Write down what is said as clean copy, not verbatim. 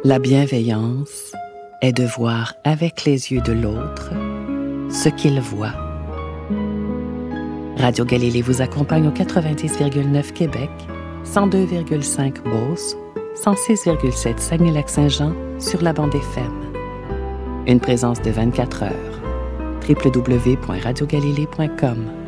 La bienveillance est de voir avec les yeux de l'autre ce qu'il voit. Radio Galilée vous accompagne au 90,9 Québec, 102,5 Beauce, 106,7 Saguenay-Lac-Saint-Jean sur la bande FM. Une présence de 24 heures. www.radiogalilée.com